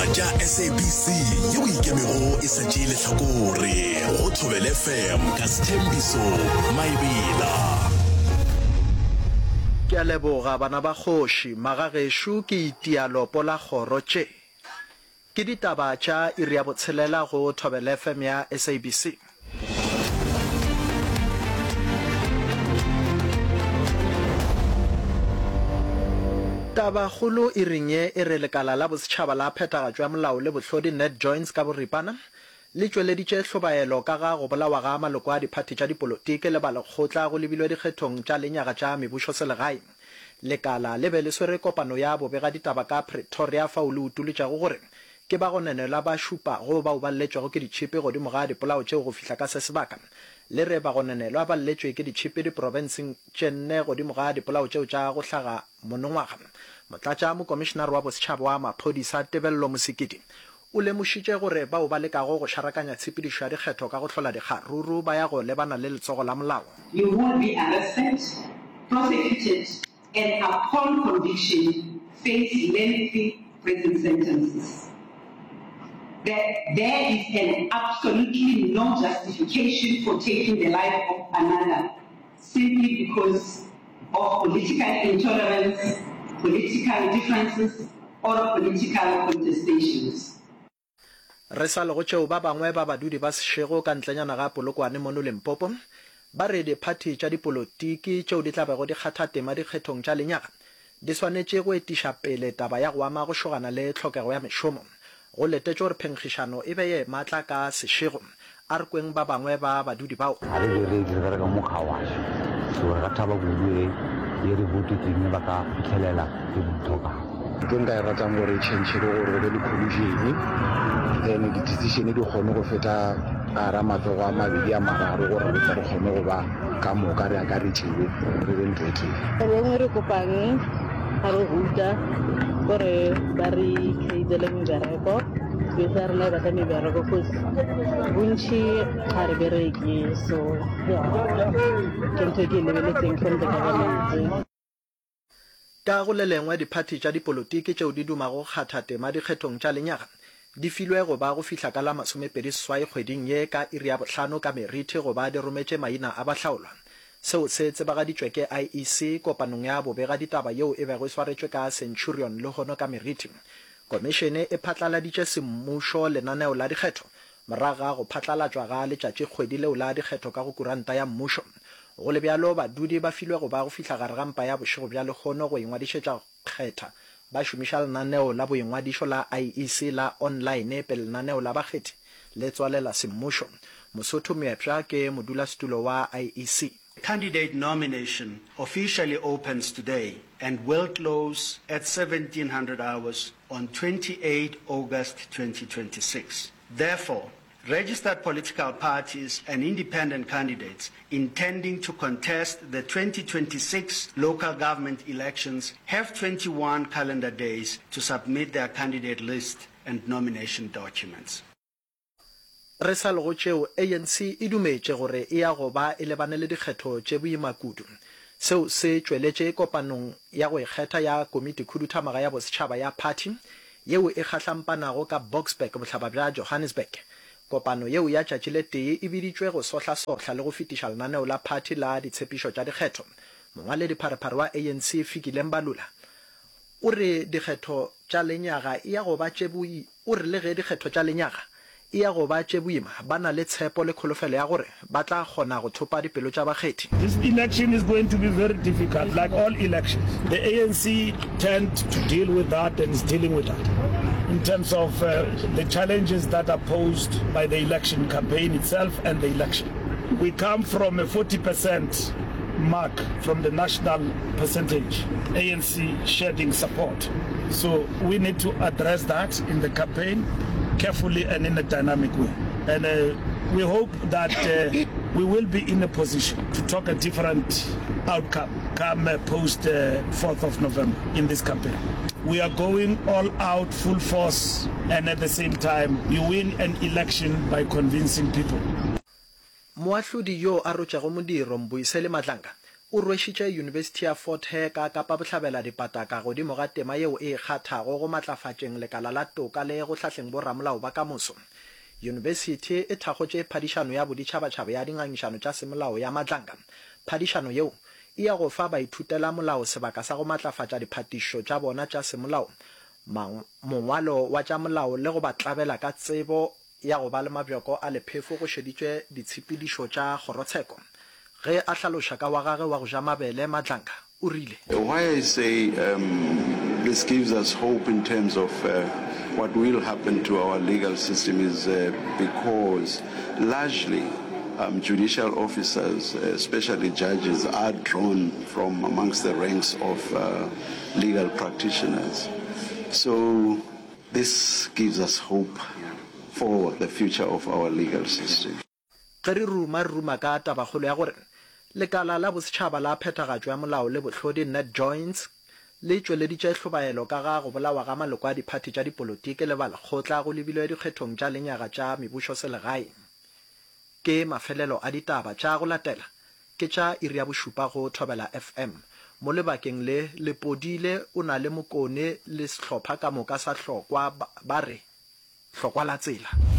tša SABC yeo ikemego e setše lehlakore go Thobela FM ka Sthembiso Maebela. Ke a leboga bana ba kgoši magagešo ke itialopo la kgoro tše ke ditaba tša iri ya botshelela go Thobela FM ya SABC. Taba kholo e ringe e re lekala la bosetšhaba la phethagatšo ya molao le bohlodi Net Joints ka boripana le tšweleditše hlobaelo ka ga go bolawa ga maloko a diphati tša dipolotiki le balekgotla go lebilwe dikgethong tša lenyaga tša mebušo selegae. Lekala le be le swere kopano ya bobega ditaba ka Pretoria fao le utuletšago gore ke ba go nenela ba šupa go bao ba lletšwago ke ditšhipi godimo ga dipolao tšeo go fihla ka se sebaka le re ba go nenelwa ba lletšwe ke ditšhipi diprofenseng tše nne godimo ga dipolao tšeo tša go hlaga monongwaga. Motlatša mokomišenare wa bosetšhaba wa maphodisa Tebello Mosekedi o lemošitše gore bao ba lekago go šarakanya tshepedišo ya dikgetho ka go hlola dikgaruru ba ya go lebana le letsogo la molao. You will be arrested, prosecuted, and upon conviction face lengthy prison sentences. There is an absolutely no justification for taking the life of another simply because of political intolerance, political differences, or political contestations. Re sa lego tšeo ba bangwe ba badudi ba sešego ka ntlenyana ga Polokwane mono Limpopo ba re diphati tša dipolotiki tšeo di tla bego di kgatha tema dikgethong tša lenyaga di swanetše go etiša pele taba ya go ama go šogana le tlhokego ya mešomo go letetše gore phenkgišano e be ye maatla ka sešego a re kweng ba bangwe ba badudi bao. A re dire ka mokgawashe so re ka thaba kudu e re botetseng ba ka fitlhelela ke botlhokang ke nka e ratang gore change le gore go be le collusion then di-decision di kgone go feta ara matsogo a mabedi a mararo gore re tla re kgone go ba ka moka re akaretšewe re be ntho e keng bongwe re kopang ga re ruta gore ba re createle mebereko be sa rena ba ka mebereko cause bontši ga re bereke so ke ntho e ke lebeletseng from the government. Ka go le lengwe diphati tša dipolotiki tšeo di dumago kgatha tema dikgethong tša lenyaga di filwe go ba go fihla ka la 27 kgweding ye ka iri ya bohlano ka meriti go ba di rometše maina a bahlaolwa. Seo se tsebagaditšwe ke IEC kopanong ya bobega ditaba yeo e bego e swaretšwe ka Centurion le gono ka meriti. Komišene e phatlaladitše semmušo lenaneo la dikgetho moraga go phatlalatšwa ga letšatši kgwedi leo la dikgetho ka go kuranta ya mmušo. Go le bjalo badudi ba filwe go ba go fihla gare ga mpa ya bošego bja lekgono go ingwadišetša kgetha ba šomiša lenaneo la boingwadišo la IEC la online pele lenaneo la bakgethi le tswalela semmušo. Mosotho Moepša ke modulasetulo wa IEC. Candidate nomination officially opens today and will close at 1700 hours on 28 August 2026. Therefore, registered political parties and independent candidates intending to contest the 2026 local government elections have 21 calendar days to submit their candidate list and nomination documents. Re sa lego tšeo ANC e dumetše gore e ya go ba e lebane le dikgetho tše boima kudu. Seo se tšweletše kopanong ya go ikgetha ya komiti khuduthamaga ya bosetšhaba ya party yeo e kgahlampanago ka Boksburg bohlaba bja Johannesburg. Kopano yeo ya tšatši le tee e biditšwe go sohla le go fetiša lenaneo la party la ditshepišo tša dikgetho. Mongwaledi pharephare wa ANC Fikile Mbalula o re dikgetho tša lenyaga e ya go ba tše boi o re le ge dikgetho tša lenyaga e ya go ba tše boima ba na le tshepo le kholofelo ya gore ba tla kgona go thopa dipelo tša bakgethi. This election is going to be very difficult, like all elections. The ANC tend to deal with that and is dealing with that. In terms of the challenges that are posed by the election campaign itself and the election. We come from a 40% mark from the national percentage, ANC shedding support. So we need to address that in the campaign carefully and in a dynamic way. And we hope that we will be in a position to talk a different outcome come post 4th of November in this campaign. We are going all out, full force, and at the same time, you win an election by convincing people. Moahlodi yo a rotšago modiro Mboisele Matlanga o rwešitše University ya Fort Hare ka Kapa Bohlabela dipataka godimo ga tema yeo e kgathago go matlafatšeng lekala la toka le go hlahleng boramolao ba kamoso. University e thakgotše phadišano ya boditšhabatšhaba ya dingangišano tša semolao ya Matlanka. Phadišano yeo e ya go fa baithutela molao sebaka sa go matlafatša diphatišo tša bona tša semolao, mongwalo wa tša molao le go ba tlabela ka tsebo ya go ba le mabjoko a lephefo go šeditšwe ditshepedišo tša kgorotsheko. Ge a hlaloša ka wa gage wa go ja mabele Matlanka o rile. Why I say this gives us hope in terms of what will happen to our legal system is because largely judicial officers, especially judges, are drawn from amongst the ranks of legal practitioners. So this gives us hope for the future of our legal system. Ge re ruma ka tabagolo ya gore lekala la bosetšhaba la phethagatšo ya molao le bohlodi Ned Joins le tšweleditše hlobaelo ka ga go bolawa ga maloko a diphati tša dipolotiki le ba lekgotla go lebilwe dikgethong tša lenyaga tša mebušo selegae. Ke mafelelo a ditaba tša go latela ke tša iri ya bošupa go Thobela FM. Mo lebakeng le Lepodile o na le mokone le sehlopha ka moka sa hlokwa ba re hlokwa la tsela.